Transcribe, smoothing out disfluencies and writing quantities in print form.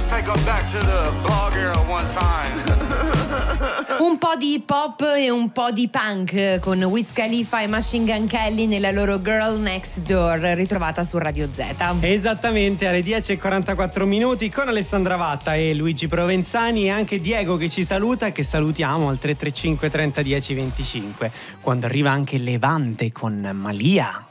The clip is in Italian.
take her back to the blog era one time. Un po' di hip hop e un po' di punk con Wiz Khalifa e Machine Gun Kelly nella loro Girl Next Door, ritrovata su Radio Z. Esattamente, alle 10:44 con Alessandra Vatta e Luigi Provenzani, e anche Diego che ci saluta e che salutiamo al 335 30 10 25, quando arriva anche Levante con Malia.